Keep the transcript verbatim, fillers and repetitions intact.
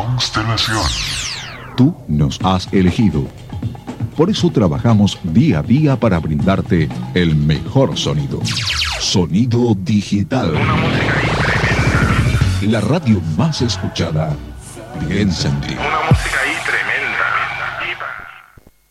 Constelación. Tú nos has elegido. Por eso trabajamos día a día para brindarte el mejor sonido. Sonido digital. Una música incremental. La radio más escuchada. Piensa en ti. Una música